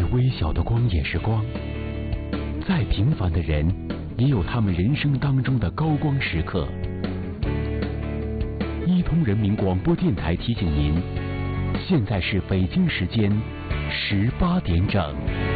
微小的光也是光，再平凡的人也有他们人生当中的高光时刻。一通人民广播电台提醒您，现在是北京时间18点整。